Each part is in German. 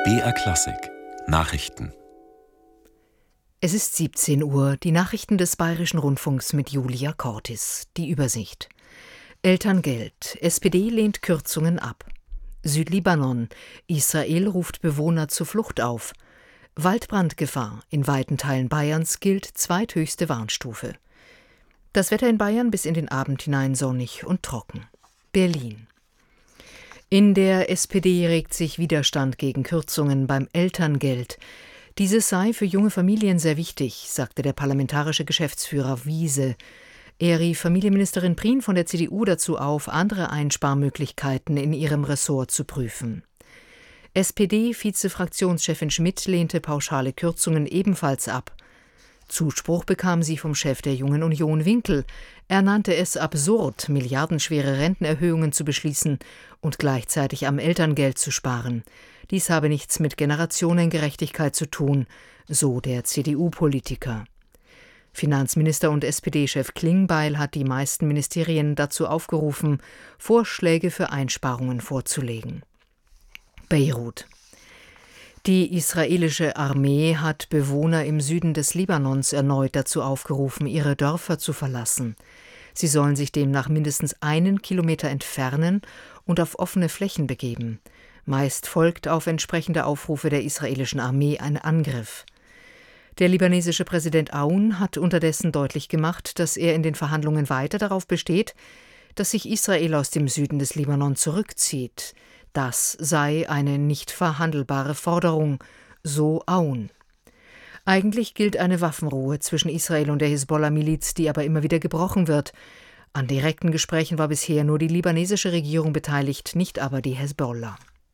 BR Klassik Nachrichten. Es ist 17 Uhr, die Nachrichten des Bayerischen Rundfunks mit Julia Cortis. Die Übersicht. Elterngeld. SPD lehnt Kürzungen ab. Südlibanon. Israel ruft Bewohner zur Flucht auf. Waldbrandgefahr. In weiten Teilen Bayerns gilt zweithöchste Warnstufe. Das Wetter in Bayern bis in den Abend hinein sonnig und trocken. Berlin. In der SPD regt sich Widerstand gegen Kürzungen beim Elterngeld. Dieses sei für junge Familien sehr wichtig, sagte der parlamentarische Geschäftsführer Wiese. Er rief Familienministerin Prien von der CDU dazu auf, andere Einsparmöglichkeiten in ihrem Ressort zu prüfen. SPD-Vize-Fraktionschefin Schmidt lehnte pauschale Kürzungen ebenfalls ab. Zuspruch bekam sie vom Chef der Jungen Union Winkel. Er nannte es absurd, milliardenschwere Rentenerhöhungen zu beschließen und gleichzeitig am Elterngeld zu sparen. Dies habe nichts mit Generationengerechtigkeit zu tun, so der CDU-Politiker. Finanzminister und SPD-Chef Klingbeil hat die meisten Ministerien dazu aufgerufen, Vorschläge für Einsparungen vorzulegen. Beirut. Die israelische Armee hat Bewohner im Süden des Libanons erneut dazu aufgerufen, ihre Dörfer zu verlassen. Sie sollen sich demnach mindestens 1 Kilometer entfernen und auf offene Flächen begeben. Meist folgt auf entsprechende Aufrufe der israelischen Armee ein Angriff. Der libanesische Präsident Aoun hat unterdessen deutlich gemacht, dass er in den Verhandlungen weiter darauf besteht, dass sich Israel aus dem Süden des Libanon zurückzieht. Das sei eine nicht verhandelbare Forderung, so Aoun. Eigentlich gilt eine Waffenruhe zwischen Israel und der Hisbollah-Miliz, die aber immer wieder gebrochen wird. An direkten Gesprächen war bisher nur die libanesische Regierung beteiligt, nicht aber die Hisbollah.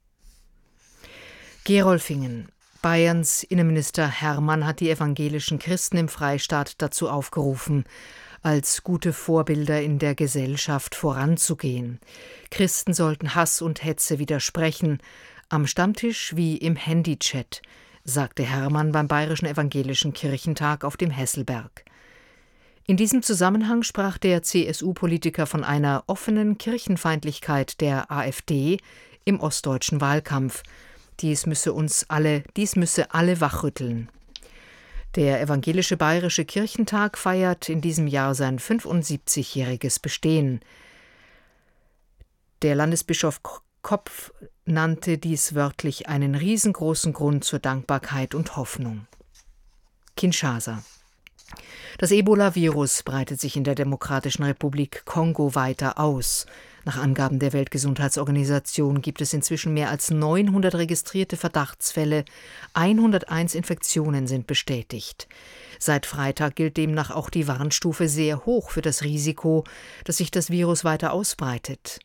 Gerolfingen. Bayerns Innenminister Hermann hat die evangelischen Christen im Freistaat dazu aufgerufen, als gute Vorbilder in der Gesellschaft voranzugehen. Christen sollten Hass und Hetze widersprechen, am Stammtisch wie im Handychat, sagte Hermann beim Bayerischen Evangelischen Kirchentag auf dem Hesselberg. In diesem Zusammenhang sprach der CSU-Politiker von einer offenen Kirchenfeindlichkeit der AfD im ostdeutschen Wahlkampf. Dies müsse alle wachrütteln. Der Evangelische Bayerische Kirchentag feiert in diesem Jahr sein 75-jähriges Bestehen. Der Landesbischof Kopf nannte dies wörtlich einen riesengroßen Grund zur Dankbarkeit und Hoffnung. Kinshasa. Das Ebola-Virus breitet sich in der Demokratischen Republik Kongo weiter aus. Nach Angaben der Weltgesundheitsorganisation gibt es inzwischen mehr als 900 registrierte Verdachtsfälle, 101 Infektionen sind bestätigt. Seit Freitag gilt demnach auch die Warnstufe sehr hoch für das Risiko, dass sich das Virus weiter ausbreitet.